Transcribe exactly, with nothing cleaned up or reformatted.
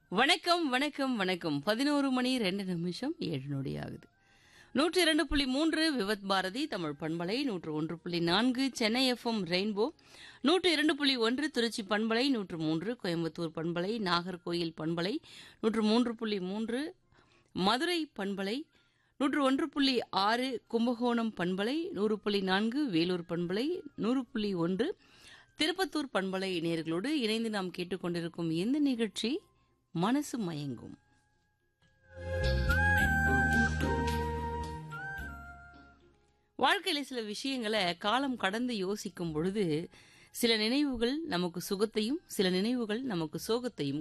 வணக்கம் வணக்கம் வணக்கம் பதினோரு மணி ரெண்டு நிமிஷம் ஏழு நொடி ஆகுது. நூற்றி இரண்டு புள்ளி மூன்று விவத் பாரதி தமிழ் பண்பலை, நூற்று ஒன்று புள்ளி நான்கு சென்னை எஃப்எம் ரெயின்போ, நூற்று இரண்டு புள்ளி ஒன்று திருச்சி பண்பலை, நூற்று மூன்று கோயம்புத்தூர் பண்பலை, நாகர்கோயில் பண்பலை, நூற்று மூன்று புள்ளி மூன்று மதுரை பண்பலை, நூற்று ஒன்று புள்ளி ஆறு கும்பகோணம் பண்பலை, நூறு புள்ளி நான்கு வேலூர் பண்பலை, நூறு புள்ளி ஒன்று திருப்பத்தூர் பண்பலை நேயர்களோடு இணைந்து நாம் கேட்டுக்கொண்டிருக்கும் இந்த நிகழ்ச்சி மனசு மயங்கும். வாழ்க்கையில சில விஷயங்களை காலம் கடந்து யோசிக்கும் பொழுது சில நினைவுகள் நமக்கு சுகத்தையும் சில நினைவுகள் நமக்கு சோகத்தையும்